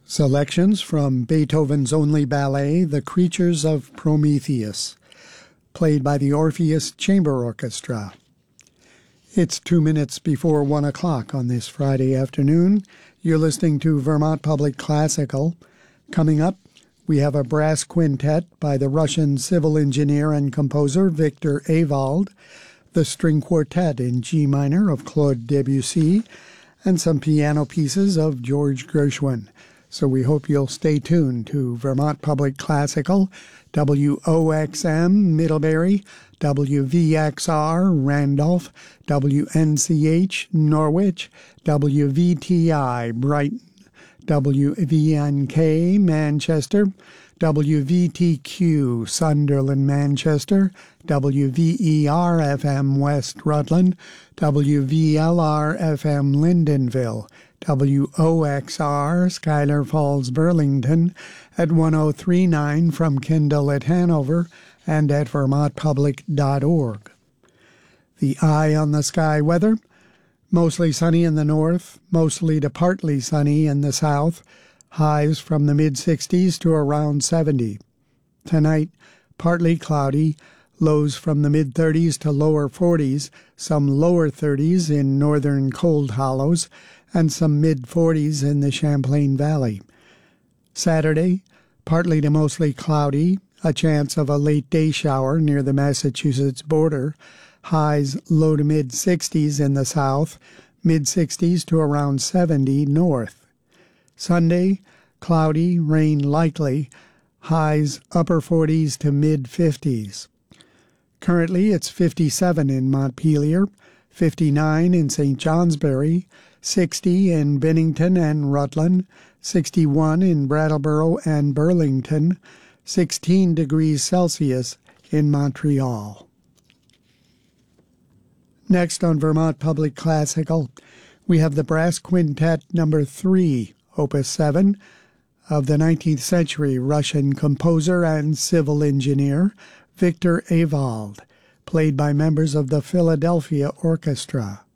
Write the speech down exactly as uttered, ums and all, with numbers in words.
Selections from Beethoven's only ballet, The Creatures of Prometheus, played by the Orpheus Chamber Orchestra. It's two minutes before one o'clock on this Friday afternoon. You're listening to Vermont Public Classical. Coming up, we have a brass quintet by the Russian civil engineer and composer Victor Ewald, the string quartet in G minor of Claude Debussy, and some piano pieces of George Gershwin. So we hope you'll stay tuned to Vermont Public Classical, W O X M Middlebury, W V X R Randolph, W N C H Norwich, W V T I Brighton, W V N K Manchester, W V T Q Sunderland Manchester, W V E R F M West Rutland, W V L R F M Lyndonville, W O X R Schuyler Falls Burlington at one oh three point nine from Kendall at Hanover and at vermont public dot org. The eye on the sky weather: mostly sunny in the north, mostly to partly sunny in the south, highs from the mid-sixties to around seventy. Tonight, partly cloudy, lows from the mid-thirties to lower forties, some lower thirties in northern Cold Hollows, and some mid-forties in the Champlain Valley. Saturday, partly to mostly cloudy, a chance of a late day shower near the Massachusetts border, highs low to mid-sixties in the south, mid-sixties to around seventy north. Sunday, cloudy, rain likely, highs upper forties to mid-fifties. Currently, it's fifty-seven in Montpelier, fifty-nine in Saint Johnsbury, sixty in Bennington and Rutland, sixty-one in Brattleboro and Burlington, sixteen degrees Celsius in Montreal. Next on Vermont Public Classical, we have the Brass Quintet number three, Opus seven, of the nineteenth century Russian composer and civil engineer Victor Ewald, played by members of the Philadelphia Orchestra.